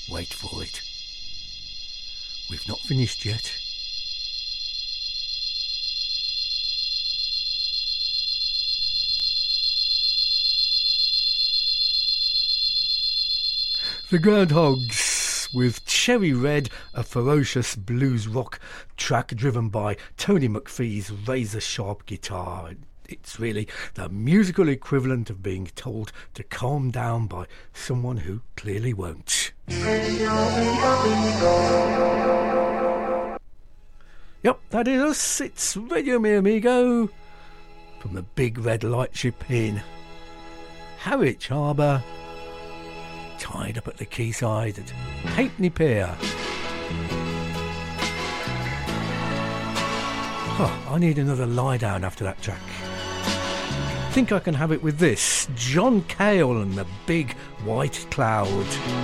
Wait for it. We've not finished yet. The Groundhogs with Cherry Red, a ferocious blues rock track driven by Tony McPhee's razor-sharp guitar. It's really the musical equivalent of being told to calm down by someone who clearly won't. Yep, that is us. It's Radio Me Amigo from the big red lightship in Harwich Harbour, tied up at the quayside at Halfpenny Pier. Oh, I need another lie down after that track. I think I can have it with this. John Cale and the Big White Cloud.